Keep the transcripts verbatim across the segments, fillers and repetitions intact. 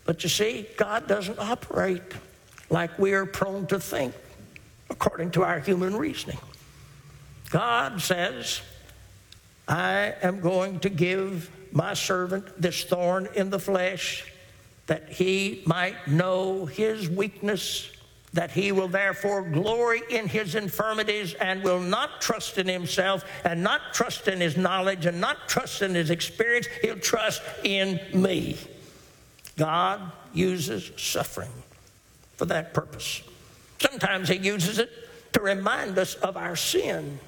But you see, God doesn't operate like we are prone to think, according to our human reasoning. God says, I am going to give my servant this thorn in the flesh, that he might know his weakness, that he will therefore glory in his infirmities and will not trust in himself and not trust in his knowledge and not trust in his experience. He'll trust in me. God uses suffering for that purpose. Sometimes he uses it to remind us of our sin.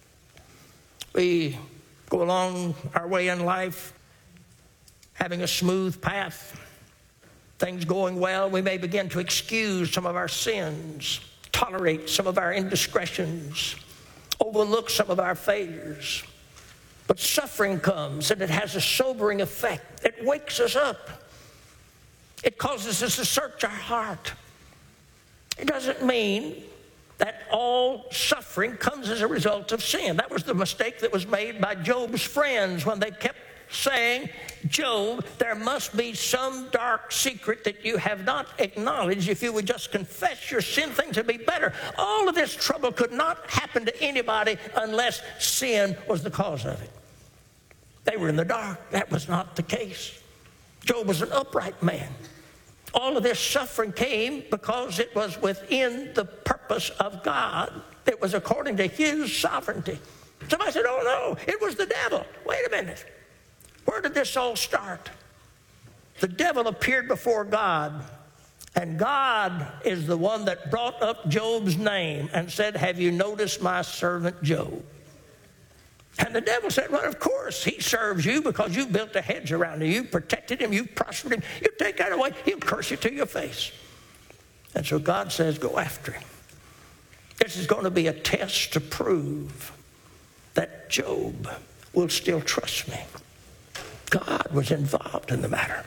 We go along our way in life, having a smooth path, things going well. We may begin to excuse some of our sins, tolerate some of our indiscretions, overlook some of our failures. But suffering comes, and it has a sobering effect. It wakes us up. It causes us to search our heart. It doesn't mean that all suffering comes as a result of sin. That was the mistake that was made by Job's friends when they kept saying, Job, there must be some dark secret that you have not acknowledged. If you would just confess your sin, things would be better. All of this trouble could not happen to anybody unless sin was the cause of it. They were in the dark. That was not the case. Job was an upright man. All of this suffering came because it was within the purpose of God. It was according to his sovereignty. Somebody said, oh no, it was the devil. Wait a minute. Where did this all start? The devil appeared before God, and God is the one that brought up Job's name and said, have you noticed my servant Job? And the devil said, well, of course, he serves you because you built a hedge around him. You protected him. You prospered him. You take that away, he'll curse you to your face. And so God says, go after him. This is going to be a test to prove that Job will still trust me. God was involved in the matter.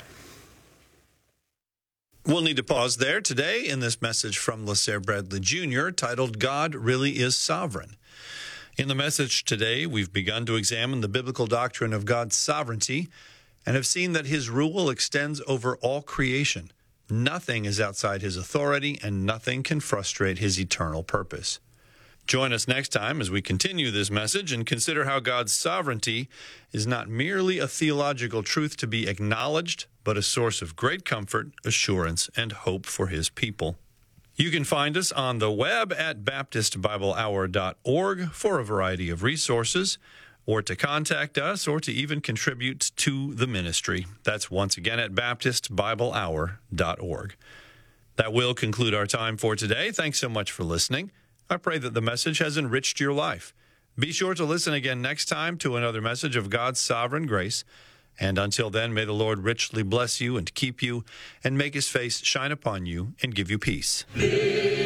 We'll need to pause there today in this message from LaSalle Bradley Junior titled, God Really Is Sovereign. In the message today, we've begun to examine the biblical doctrine of God's sovereignty and have seen that his rule extends over all creation. Nothing is outside his authority, and nothing can frustrate his eternal purpose. Join us next time as we continue this message and consider how God's sovereignty is not merely a theological truth to be acknowledged, but a source of great comfort, assurance, and hope for his people. You can find us on the web at baptist bible hour dot org for a variety of resources, or to contact us, or to even contribute to the ministry. That's once again at baptist bible hour dot org. That will conclude our time for today. Thanks so much for listening. I pray that the message has enriched your life. Be sure to listen again next time to another message of God's sovereign grace. And until then, may the Lord richly bless you and keep you, and make his face shine upon you and give you peace.